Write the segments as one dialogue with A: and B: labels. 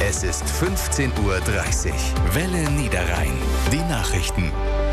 A: Es ist 15:30 Uhr. Welle Niederrhein. Die Nachrichten.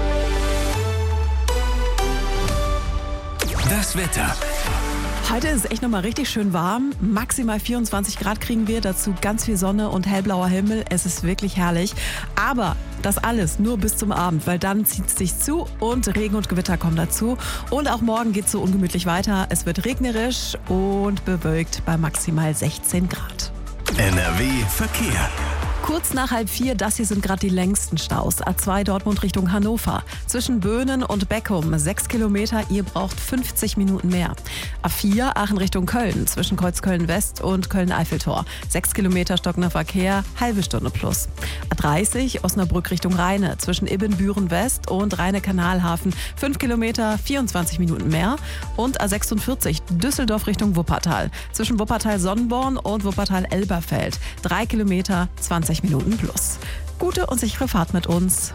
A: Das Wetter.
B: Heute ist es echt nochmal richtig schön warm. Maximal 24 Grad kriegen wir, dazu ganz viel Sonne und hellblauer Himmel. Es ist wirklich herrlich. Aber das alles nur bis zum Abend, weil dann zieht es sich zu und Regen und Gewitter kommen dazu. Und auch morgen geht es so ungemütlich weiter. Es wird regnerisch und bewölkt bei maximal 16 Grad.
A: NRW Verkehr.
B: Kurz nach 3:30, das hier sind gerade die längsten Staus. A2 Dortmund Richtung Hannover. Zwischen Böhnen und Beckum 6 Kilometer, ihr braucht 50 Minuten mehr. A4 Aachen Richtung Köln. Zwischen Kreuzköln West und Köln-Eiffeltor. 6 Kilometer stockender Verkehr, halbe Stunde plus. A30 Osnabrück Richtung Rheine. Zwischen Ibbenbüren West und Rheine-Kanalhafen 5 Kilometer, 24 Minuten mehr. Und A46 Düsseldorf Richtung Wuppertal. Zwischen Wuppertal-Sonnenborn und Wuppertal-Elberfeld. 3 Kilometer, 20 Minuten plus. Gute und sichere Fahrt mit uns.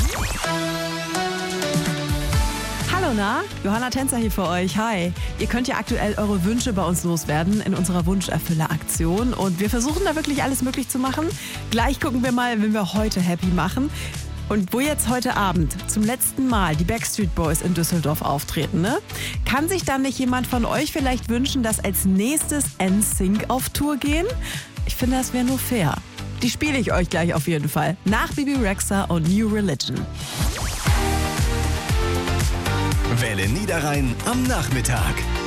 B: Hallo, na? Johanna Tänzer hier für euch. Hi. Ihr könnt ja aktuell eure Wünsche bei uns loswerden in unserer Wunscherfüller-Aktion. Und wir versuchen da wirklich alles möglich zu machen. Gleich gucken wir mal, wen wir heute happy machen. Und wo jetzt heute Abend zum letzten Mal die Backstreet Boys in Düsseldorf auftreten, ne? Kann sich dann nicht jemand von euch vielleicht wünschen, dass als nächstes NSYNC auf Tour gehen? Ich finde, das wäre nur fair. Die spiele ich euch gleich auf jeden Fall. Nach Bibi Rexha und New Religion.
A: Welle Niederrhein am Nachmittag.